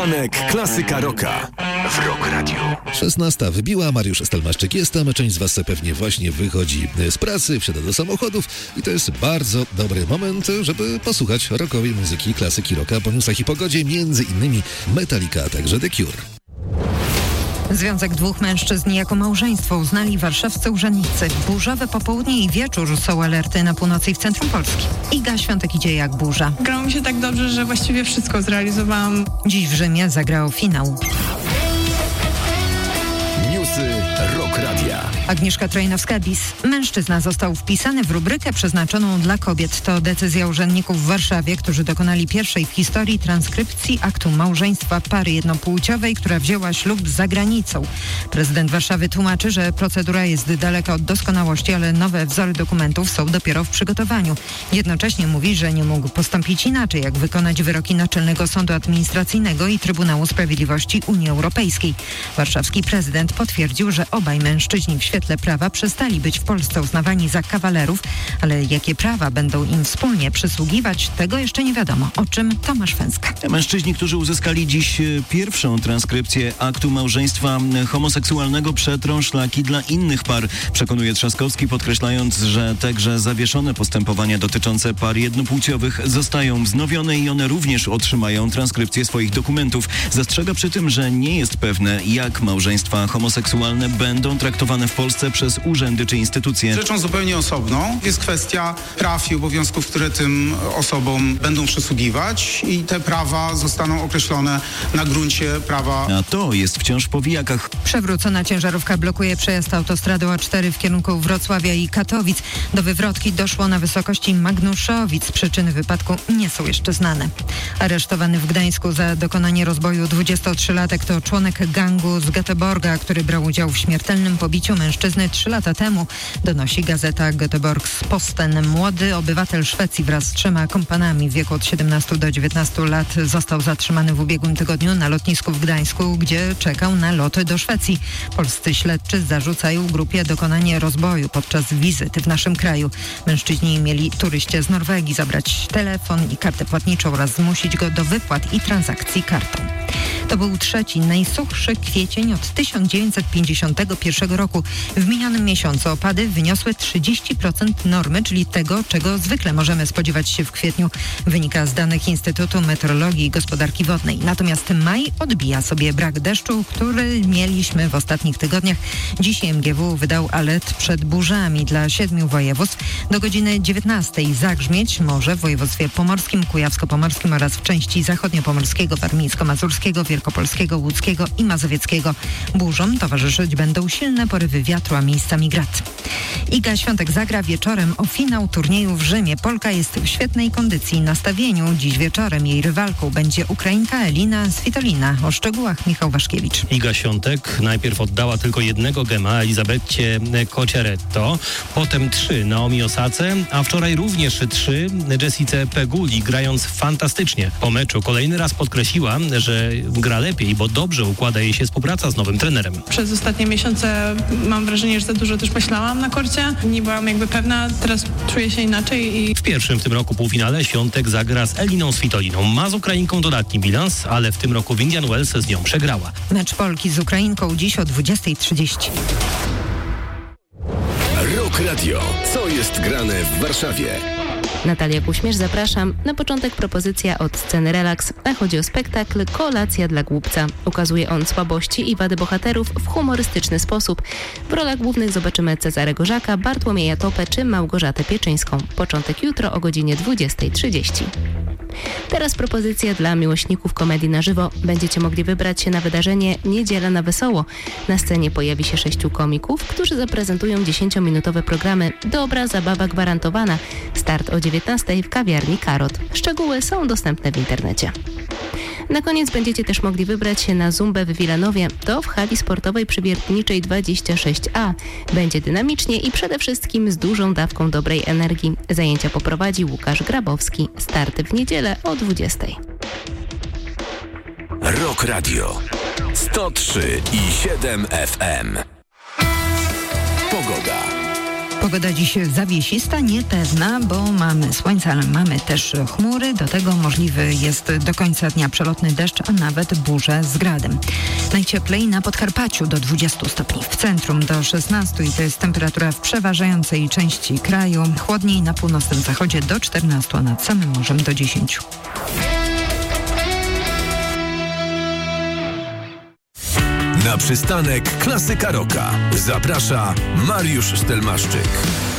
Anek Klasyka Rocka w Rock Radio. 16 wybiła, Mariusz Stelmaszczyk jestem. Część z was pewnie właśnie wychodzi z pracy, wsiada do samochodów i to jest bardzo dobry moment, żeby posłuchać rockowej muzyki, klasyki rocka po newsach i pogodzie, między innymi Metallica, a także The Cure. Związek dwóch mężczyzn jako małżeństwo uznali warszawscy urzędnicy. Burzowe popołudnie i wieczór są alerty na północy i w centrum Polski. Iga Świątek idzie jak burza. Grało mi się tak dobrze, że właściwie wszystko zrealizowałam. Dziś w Rzymie zagrał finał. Newsy Rock Radia. Agnieszka Trojnowska-Bis. Mężczyzna został wpisany w rubrykę przeznaczoną dla kobiet. To decyzja urzędników w Warszawie, którzy dokonali pierwszej w historii transkrypcji aktu małżeństwa pary jednopłciowej, która wzięła ślub za granicą. Prezydent Warszawy tłumaczy, że procedura jest daleka od doskonałości, ale nowe wzory dokumentów są dopiero w przygotowaniu. Jednocześnie mówi, że nie mógł postąpić inaczej, jak wykonać wyroki Naczelnego Sądu Administracyjnego i Trybunału Sprawiedliwości Unii Europejskiej. Warszawski prezydent potwierdził, że obaj mężczyźni w świetle prawa przestali być w Polsce uznawani za kawalerów, ale jakie prawa będą im wspólnie przysługiwać, tego jeszcze nie wiadomo. O czym Tomasz Fęska. Mężczyźni, którzy uzyskali dziś pierwszą transkrypcję aktu małżeństwa homoseksualnego, przetrą szlaki dla innych par, przekonuje Trzaskowski, podkreślając, że także zawieszone postępowania dotyczące par jednopłciowych zostają wznowione i one również otrzymają transkrypcję swoich dokumentów. Zastrzega przy tym, że nie jest pewne, jak małżeństwa homoseksualne będą traktowane w Polsce przez urzędy czy instytucje. Rzeczą zupełnie osobną jest kwestia praw i obowiązków, które tym osobom będą przysługiwać i te prawa zostaną określone na gruncie prawa. A to jest wciąż w powijakach. Przewrócona ciężarówka blokuje przejazd autostradą A4 w kierunku Wrocławia i Katowic. Do wywrotki doszło na wysokości Magnuszowic. Przyczyny wypadku nie są jeszcze znane. Aresztowany w Gdańsku za dokonanie rozboju 23-latek to członek gangu z Göteborga, który brał udział w śmiertelnym pobiciu mężczyzny 3 lata temu, donosi gazeta Göteborgs-Posten. Młody obywatel Szwecji wraz z 3 kompanami w wieku od 17 do 19 lat został zatrzymany w ubiegłym tygodniu na lotnisku w Gdańsku, gdzie czekał na lot do Szwecji. Polscy śledczy zarzucają grupie dokonanie rozboju podczas wizyty w naszym kraju. Mężczyźni mieli turyście z Norwegii zabrać telefon i kartę płatniczą oraz zmusić go do wypłat i transakcji kartą. To był trzeci najsuchszy kwiecień od 1951 roku. W minionym miesiącu opady wyniosły 30% normy, czyli tego, czego zwykle możemy spodziewać się w kwietniu. Wynika z danych Instytutu Meteorologii i Gospodarki Wodnej. Natomiast maj odbija sobie brak deszczu, który mieliśmy w ostatnich tygodniach. Dziś MGW wydał alert przed burzami dla 7 województw. Do godziny 19 zagrzmieć może w województwie pomorskim, kujawsko-pomorskim oraz w części zachodniopomorskiego, warmińsko-mazurskiego, wielkopolskiego, łódzkiego i mazowieckiego. Burzom towarzyszyć będą silne porywy wiatru, a miejscami grad. Iga Świątek zagra wieczorem o finał turnieju w Rzymie. Polka jest w świetnej kondycji i nastawieniu. Dziś wieczorem jej rywalką będzie Ukrainka Elina Svitolina. O szczegółach Michał Waszkiewicz. Iga Świątek najpierw oddała tylko jednego gema Elizabecie Cocciaretto, potem 3 Naomi Osace, a wczoraj również 3 Jessice Peguli, grając fantastycznie. Po meczu kolejny raz podkreśliła, że gra lepiej, bo dobrze układa jej się współpraca z nowym trenerem. Przez ostatnie miesiące mam wrażenie, że za dużo też myślałam na korcie. Nie byłam jakby pewna, teraz czuję się inaczej i... W pierwszym w tym roku półfinale Świątek zagra z Eliną Svitoliną. Ma z Ukrainką dodatni bilans, ale w tym roku w Indian Wells z nią przegrała. Mecz Polki z Ukrainką dziś o 20:30. Rock Radio. Co jest grane w Warszawie? Natalia Kuśmierz, zapraszam. Na początek propozycja od sceny Relax, a chodzi o spektakl Kolacja dla głupca. Ukazuje on słabości i wady bohaterów w humorystyczny sposób. W rolach głównych zobaczymy Cezarego Żaka, Bartłomieja Topę czy Małgorzatę Pieczyńską. Początek jutro o godzinie 20:30. Teraz propozycja dla miłośników komedii na żywo. Będziecie mogli wybrać się na wydarzenie Niedziela na Wesoło. Na scenie pojawi się 6 komików, którzy zaprezentują 10-minutowe programy Dobra zabawa gwarantowana. Start o 19:00 w kawiarni Karot. Szczegóły są dostępne w internecie. Na koniec będziecie też mogli wybrać się na Zumbę w Wilanowie. To w hali sportowej Przywiertniczej 26A. Będzie dynamicznie i przede wszystkim z dużą dawką dobrej energii. Zajęcia poprowadzi Łukasz Grabowski. Starty w niedzielę o 20:00. Rock Radio 103,7 FM. Pogoda. Pogoda dziś zawiesista, niepewna, bo mamy słońce, ale mamy też chmury. Do tego możliwy jest do końca dnia przelotny deszcz, a nawet burze z gradem. Najcieplej na Podkarpaciu do 20 stopni, w centrum do 16 i to jest temperatura w przeważającej części kraju. Chłodniej na północnym zachodzie do 14, a nad samym morzem do 10. Na przystanek Klasyka Rocka zaprasza Mariusz Stelmaszczyk.